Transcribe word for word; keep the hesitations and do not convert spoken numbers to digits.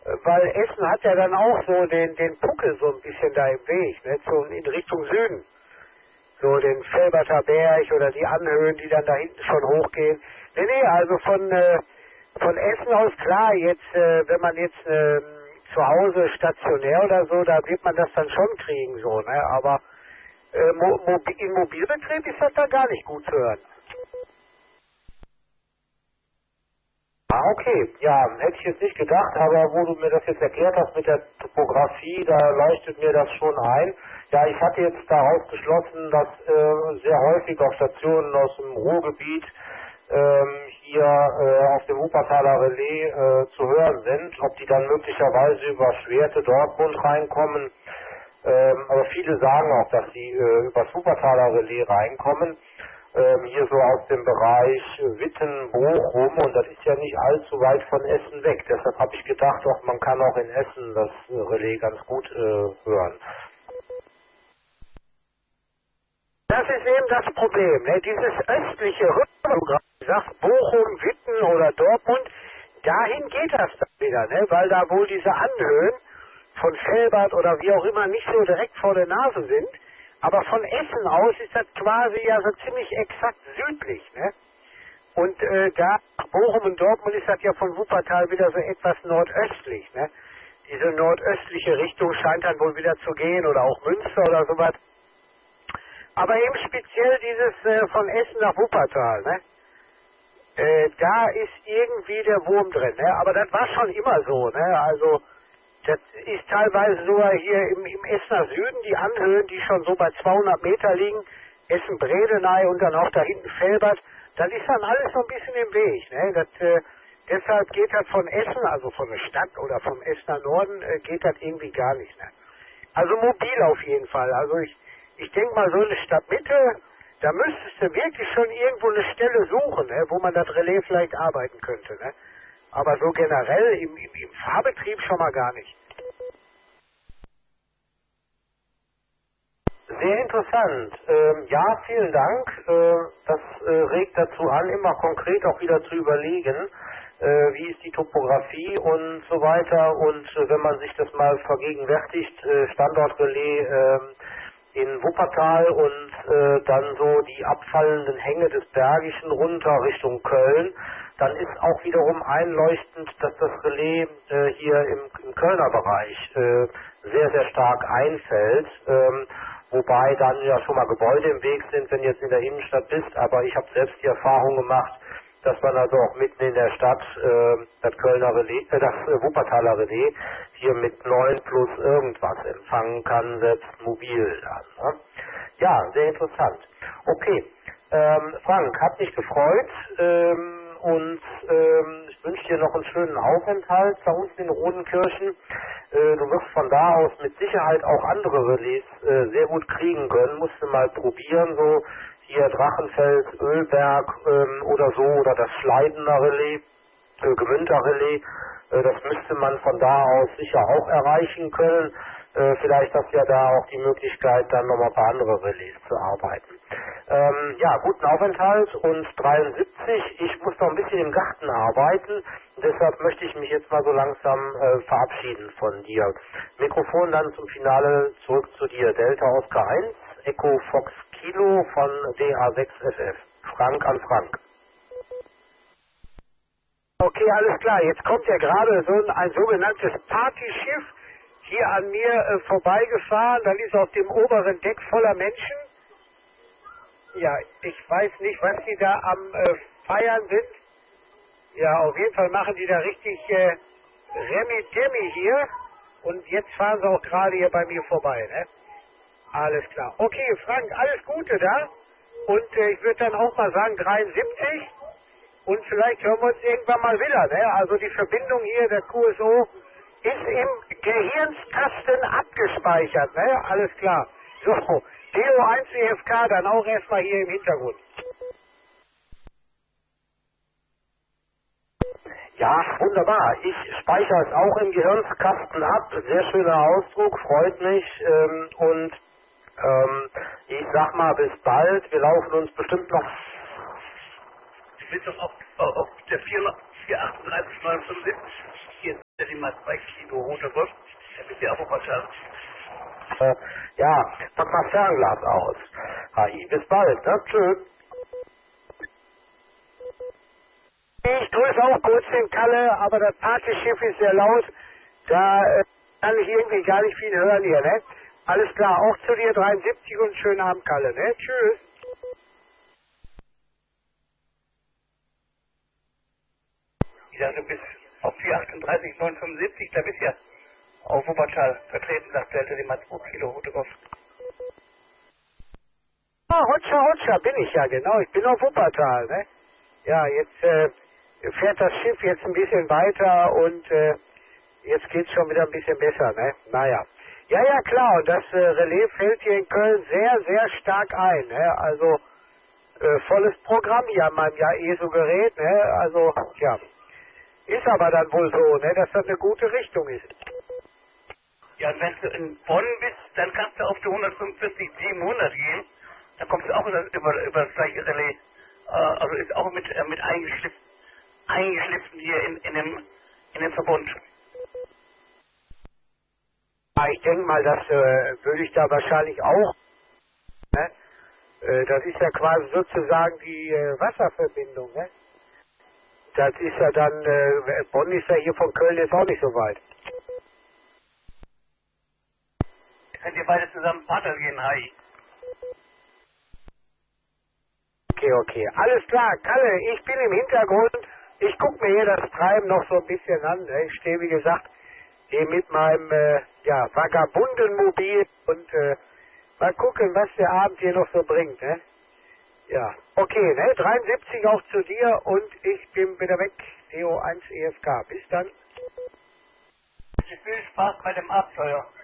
Äh, Weil Essen hat ja dann auch so den, den Puckel so ein bisschen da im Weg, ne? So in Richtung Süden. So den Felberter Berg oder die Anhöhen, die dann da hinten schon hochgehen. Nee, nee, also von, äh, von Essen aus, klar, jetzt, äh, wenn man jetzt äh, zu Hause stationär oder so, da wird man das dann schon kriegen, so, ne? Aber äh, Mo Mobi im Mobilbetrieb ist das dann gar nicht gut zu hören. Ah, okay. Ja, hätte ich jetzt nicht gedacht, aber wo du mir das jetzt erklärt hast mit der Topografie, da leuchtet mir das schon ein. Ja, ich hatte jetzt daraus geschlossen, dass äh, sehr häufig auch Stationen aus dem Ruhrgebiet ähm, hier äh, auf dem Wuppertaler Relais äh, zu hören sind. Ob die dann möglicherweise über Schwerte Dortmund reinkommen, ähm, aber viele sagen auch, dass sie äh, über das Wuppertaler Relais reinkommen. Ähm, hier so aus dem Bereich Witten, Bochum, und das ist ja nicht allzu weit von Essen weg. Deshalb habe ich gedacht, auch man kann auch in Essen das äh, Relais ganz gut äh, hören. Das ist eben das Problem, ne? Dieses östliche Rückprogramm, du sagst Bochum, Witten oder Dortmund, dahin geht das dann wieder, ne? Weil da wohl diese Anhöhen von Felbert oder wie auch immer nicht so direkt vor der Nase sind. Aber von Essen aus ist das quasi ja so ziemlich exakt südlich, ne? Und äh, da Bochum und Dortmund ist das ja von Wuppertal wieder so etwas nordöstlich, ne? Diese nordöstliche Richtung scheint dann wohl wieder zu gehen oder auch Münster oder sowas. Aber eben speziell dieses äh, von Essen nach Wuppertal, ne? Äh, da ist irgendwie der Wurm drin, ne? Aber das war schon immer so, ne? Also das ist teilweise sogar hier im, im Essener Süden, die Anhöhen, die schon so bei zweihundert Meter liegen, Essen-Bredeney und dann auch da hinten Felbert, das ist dann alles so ein bisschen im Weg, ne? Das, äh, deshalb geht das von Essen, also von der Stadt oder vom Essener Norden, äh, geht das irgendwie gar nicht, ne? Also mobil auf jeden Fall. Also ich, ich denke mal so eine Stadtmitte, da müsstest du wirklich schon irgendwo eine Stelle suchen, ne, wo man das Relais vielleicht arbeiten könnte, ne? Aber so generell im, im, im Fahrbetrieb schon mal gar nicht. Sehr interessant. Ähm, ja, vielen Dank. Äh, das äh, regt dazu an, immer konkret auch wieder zu überlegen, äh, wie ist die Topografie und so weiter. Und äh, wenn man sich das mal vergegenwärtigt, äh, Standortrelais äh, in Wuppertal und äh, dann so die abfallenden Hänge des Bergischen runter Richtung Köln, dann ist auch wiederum einleuchtend, dass das Relais äh, hier im, im Kölner Bereich äh, sehr, sehr stark einfällt. Ähm, Wobei dann ja schon mal Gebäude im Weg sind, wenn du jetzt in der Innenstadt bist. Aber ich habe selbst die Erfahrung gemacht, dass man also auch mitten in der Stadt äh, das Kölner Relais, äh, das äh, Wuppertaler Relais hier mit neun plus irgendwas empfangen kann, selbst mobil dann. Ne? Ja, sehr interessant. Okay, ähm, Frank, hat mich gefreut ähm, und ähm, ich wünsche dir noch einen schönen Aufenthalt da unten in Rodenkirchen. Äh, du wirst von da aus mit Sicherheit auch andere Relais äh, sehr gut kriegen können. Musst du mal probieren, so hier Drachenfels, Ölberg ähm, oder so, oder das Schleidener Relais, äh, Gmünter Relais. Äh, das müsste man von da aus sicher auch erreichen können. Äh, vielleicht hast du ja da auch die Möglichkeit, dann nochmal ein paar andere Relais zu arbeiten. Ähm, ja, guten Aufenthalt und dreiundsiebzig. Ich muss noch ein bisschen im Garten arbeiten. Deshalb möchte ich mich jetzt mal so langsam äh, verabschieden von dir. Mikrofon dann zum Finale zurück zu dir. Delta Oscar eins, Echo Fox Kilo von D A sechs F F. Frank an Frank. Okay, alles klar. Jetzt kommt ja gerade so ein, ein sogenanntes Partyschiff hier an mir äh, vorbeigefahren. Dann ist auf dem oberen Deck voller Menschen. Ja, ich weiß nicht, was die da am äh, Feiern sind. Ja, auf jeden Fall machen die da richtig äh, Remi-Demi hier. Und jetzt fahren sie auch gerade hier bei mir vorbei, ne? Alles klar. Okay, Frank, alles Gute da. Und äh, ich würde dann auch mal sagen dreiundsiebzig. Und vielleicht hören wir uns irgendwann mal wieder, ne? Also die Verbindung hier, der Q S O, ist im Gehirnskasten abgespeichert, ne? Alles klar. So, D O eins E F K dann auch erstmal hier im Hintergrund. Ja, wunderbar. Ich speichere es auch im Gehirnskasten ab. Sehr schöner Ausdruck, freut mich. Ähm, und ähm, ich sag mal, bis bald. Wir laufen uns bestimmt noch... Ich bin doch auf, auf der vier achtunddreißig neunundfünfzig. Hier ist die mal zwei Kilo rote Wurst, dann bist du auf Wuppertal. Äh, ja, pack mal Fernglas aus. H I, bis bald, ne? Tschüss. Ich grüße auch kurz den Kalle, aber das Partyschiff ist sehr laut. Da äh, kann ich irgendwie gar nicht viel hören hier, ne? Alles klar, auch zu dir dreiundsiebzig und schönen Abend, Kalle, ne? Tschüss. Ich sage, du bist auf vier achtunddreißig neunhundertfünfundsiebzig, da bist du ja auf Wuppertal vertreten, sagt der, der mal zwei Kilo rote Wurst. Ah, Hotscha, Hotscha bin ich ja, genau. Ich bin auf Wuppertal, ne? Ja, jetzt äh, fährt das Schiff jetzt ein bisschen weiter und äh, jetzt geht's schon wieder ein bisschen besser, ne? Naja. Ja, ja, klar. Und das äh, Relais fällt hier in Köln sehr, sehr stark ein, ne? Also äh, volles Programm hier an meinem ja E S O-Gerät, ne? Also, ja. Ist aber dann wohl so, ne? Dass das eine gute Richtung ist. Ja, und wenn du in Bonn bist, dann kannst du auf die hundertfünfundvierzig siebenhundert gehen. Dann kommst du auch über, über, über das gleiche Relais. Äh, also ist auch mit, äh, mit eingeschliffen, eingeschliffen hier in, in, dem, in dem Verbund. Ja, ich denke mal, das äh, würde ich da wahrscheinlich auch, ne? Äh, das ist ja quasi sozusagen die äh, Wasserverbindung, ne? Das ist ja dann, äh, Bonn ist ja hier von Köln jetzt auch nicht so weit. Könnt ihr beide zusammen Pater gehen, Hai? Okay, okay. Alles klar, Kalle, ich bin im Hintergrund. Ich gucke mir hier das Treiben noch so ein bisschen an. Ne? Ich stehe, wie gesagt, hier mit meinem äh, ja, Vagabundenmobil und äh, mal gucken, was der Abend hier noch so bringt. Ne? Ja, okay, ne? dreiundsiebzig auch zu dir und ich bin wieder weg. D O eins E F K. Bis dann. Viel Spaß bei dem Abenteuer.